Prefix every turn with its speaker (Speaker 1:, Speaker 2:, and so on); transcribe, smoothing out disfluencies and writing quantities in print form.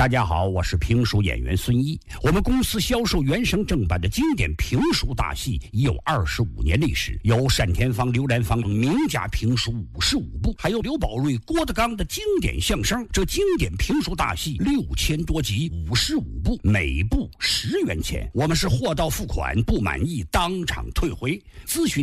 Speaker 1: 大家好，我是评书演员孙一。我们公司销售原声正版的经典评书大戏已有25年历史，有单田芳、刘兰芳等名家评书55部，还有刘宝瑞、郭德纲的经典相声。这经典评书大戏6000多集，55部，每部10元钱。我们是货到付款，不满意当场退回。咨询